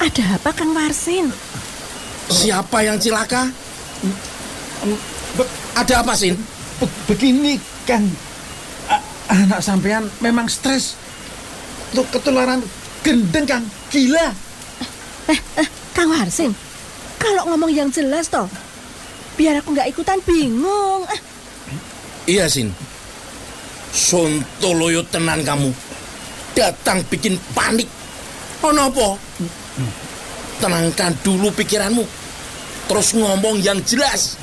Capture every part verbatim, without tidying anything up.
Ada apa, Kang Warsin? Siapa yang cilaka? Ada apa, Sin? Begini, Kang. A- anak sampean memang stres. Tuh ketularan gendeng, Kang. Gila. Eh, eh, Kang Warsin, kalau ngomong yang jelas toh, biar aku nggak ikutan bingung. Eh. Iya, Sin. Sontoloyo tenan kamu. Datang bikin panik. Oh, nopo? Tenangkan dulu pikiranmu. Terus ngomong yang jelas.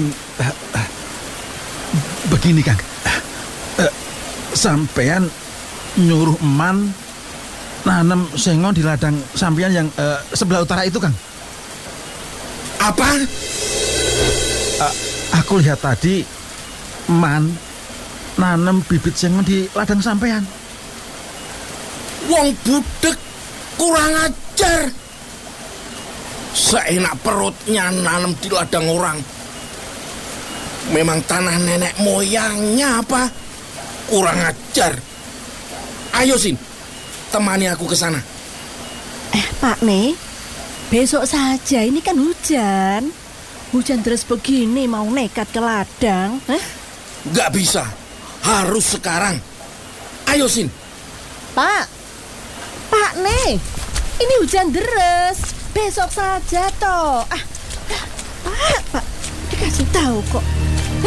Begini, Kang. Uh, sampean nyuruh eman nanam sengon di ladang sampean yang uh, sebelah utara itu, Kang. Apa? Uh, aku lihat tadi eman nanam bibit sengon di ladang sampean. Wong budek kurang ajar. Seenak perutnya nanam di ladang orang. Memang tanah nenek moyangnya apa? Kurang ajar. Ayo, Sin, temani aku ke sana. Eh, Pak nih, besok saja, ini kan hujan. Hujan deras begini mau nekat ke ladang. Eh? Gak bisa, harus sekarang. Ayo, Sin. Pak, Pak nih, ini hujan deras. Besok saja toh. Ah, Pak, Pak, dikasih tahu kok.